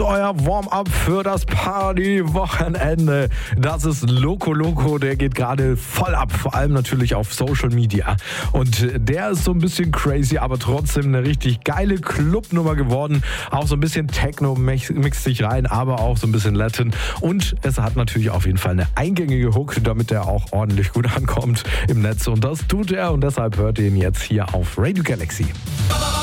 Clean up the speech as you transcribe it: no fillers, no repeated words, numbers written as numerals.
euer Warm-up für das Party-Wochenende. Das ist Loco Loco, der geht gerade voll ab, vor allem natürlich auf Social Media. Und der ist so ein bisschen crazy, aber trotzdem eine richtig geile Clubnummer geworden. Auch so ein bisschen Techno mixt sich rein, aber auch so ein bisschen Latin. Und es hat natürlich auf jeden Fall eine eingängige Hook, damit er auch ordentlich gut ankommt im Netz. Und das tut er und deshalb hört ihr ihn jetzt hier auf Radio Galaxy.